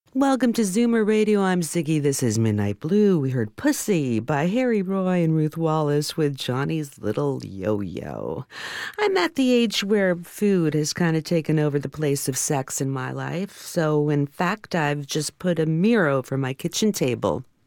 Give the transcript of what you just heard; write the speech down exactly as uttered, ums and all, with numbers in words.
Welcome to Zoomer Radio. I'm Ziggy. This is Midnight Blue. We heard Pussy by Harry Roy and Ruth Wallace with Johnny's Little Yo-Yo. I'm at the age where food has kind of taken over the place of sex in my life. So, in fact, I've just put a mirror over my kitchen table.